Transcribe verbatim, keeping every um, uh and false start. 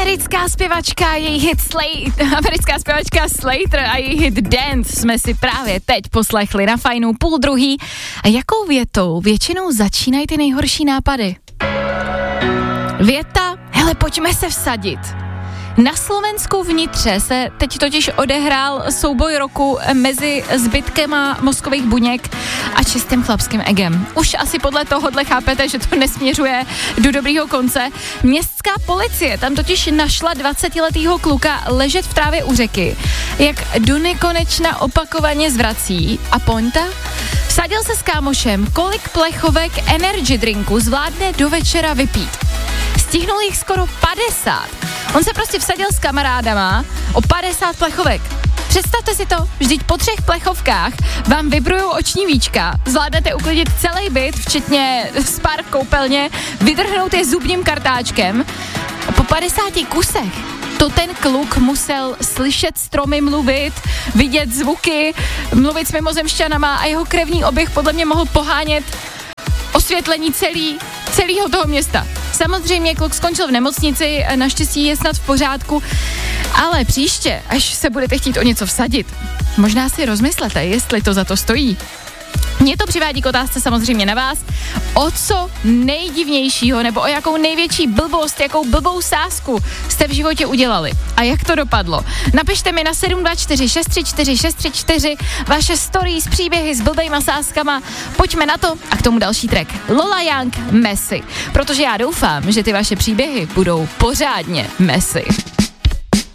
Americká zpěvačka, její hit Slay, americká zpěvačka Slater a její hit Dance jsme si právě teď poslechli na Fajnu půl druhý. A jakou větou většinou začínají ty nejhorší nápady? Věta, hele, pojďme se vsadit. Na Slovensku vnitře se teď totiž odehrál souboj roku mezi zbytkema mozkových buněk a čistým chlapským egem. Už asi podle tohohle chápete, že to nesměřuje do dobrýho konce. Městská policie tam totiž našla dvacetiletýho kluka ležet v trávě u řeky, jak do nekonečna opakovaně zvrací. A pointa? Vsadil se s kámošem, kolik plechovek energy drinku zvládne do večera vypít. Stihnul jich skoro padesát. On se prostě vsadil s kamarádama o padesát plechovek. Představte si to, vždyť po třech plechovkách vám vibrujou oční víčka, zvládnete uklidit celý byt, včetně spár v koupelně, vydrhnout je zubním kartáčkem. A po padesáti kusech to ten kluk musel slyšet stromy mluvit, vidět zvuky, mluvit s mimozemšťanama a jeho krevní oběh podle mě mohl pohánět osvětlení celý, celého toho města. Samozřejmě kluk skončil v nemocnici, naštěstí je snad v pořádku, ale příště, až se budete chtít o něco vsadit, možná si rozmyslete, jestli to za to stojí. Mě to přivádí k otázce samozřejmě na vás, o co nejdivnějšího nebo o jakou největší blbost, jakou blbou sázku jste v životě udělali a jak to dopadlo. Napište mi na sedm dva čtyři šest tři čtyři šest tři čtyři vaše stories, příběhy s blbejma sázkama, pojďme na to a k tomu další track. Lola Young, Messi, protože já doufám, že ty vaše příběhy budou pořádně Messi.